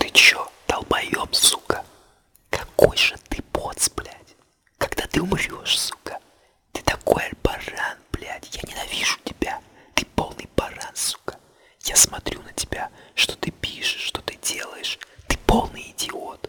Ты чё, долбоёб, сука? Какой же ты поц, блядь? Когда ты умрёшь, сука? Ты такой баран, блядь. Я ненавижу тебя. Ты полный баран, сука. Я смотрю на тебя, что ты пишешь, что ты делаешь. Ты полный идиот.